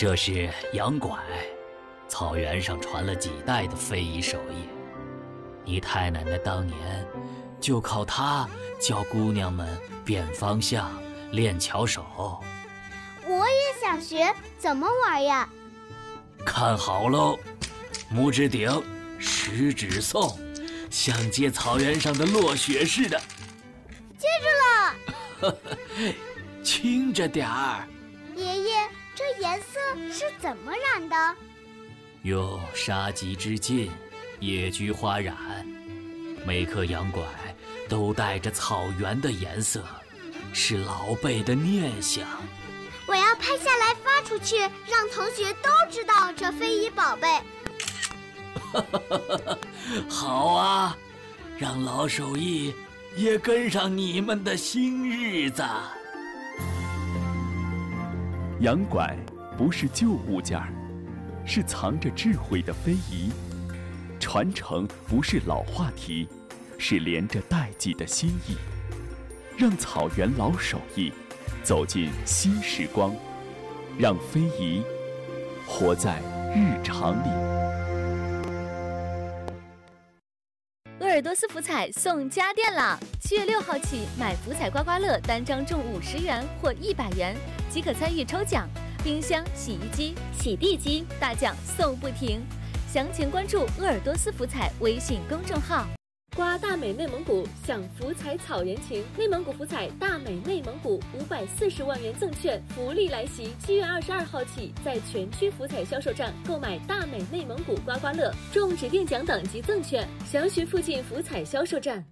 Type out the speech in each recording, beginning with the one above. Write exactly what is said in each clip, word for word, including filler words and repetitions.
这是羊拐，草原上传了几代的非遗手艺。你太奶奶当年就靠它教姑娘们辨方向、练巧手。 我也想学，怎么玩呀？ 看好喽，拇指顶，食指送，像接草原上的落雪似的。 接住了。 轻着点儿。 爷爷，这颜色是怎么染的？ 用沙棘之劲，野菊花染，每颗羊拐都带着草原的颜色，是老辈的念想。 我要拍下来发出去，让同学都知道这非遗宝贝。 好啊，让老手艺也跟上你们的新日子。 羊拐不是旧物件儿，是藏着智慧的非遗。传承不是老话题，是连着代际的心意。让草原老手艺走进新时光，让非遗活在日常里。 鄂尔多斯福彩送家电啦！七月六号起，买福彩刮刮乐单张中五十元或一百元，即可参与抽奖。冰箱、洗衣机、洗地机大奖送不停。详情关注鄂尔多斯福彩微信公众号。 刮大美内蒙古，享福彩草原情。内蒙古福彩大美内蒙古五百四十万元赠券福利来袭！七月二十二号起，在全区福彩销售站购买大美内蒙古刮刮乐，中指定奖等及赠券。详询附近福彩销售站。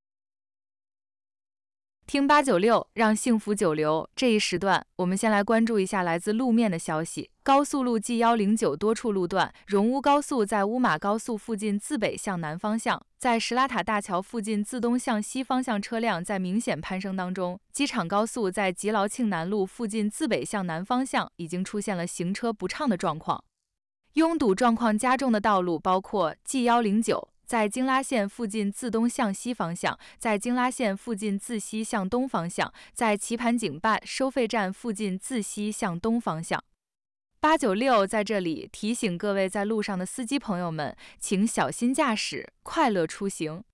听八九六，让幸福久留。这一时段，我们先来关注一下来自路面的消息。高速路 G 一零九多处路段，荣乌高速在乌马高速附近自北向南方向，在石拉塔大桥附近自东向西方向车辆在明显攀升当中。机场高速在吉劳庆南路附近自北向南方向已经出现了行车不畅的状况。拥堵状况加重的道路包括 G 一零九。在京拉线附近自东向西方向，在京拉线附近自西向东方向，在棋盘井坝收费站附近自西向东方向。八九六在这里提醒各位在路上的司机朋友们，请小心驾驶，快乐出行。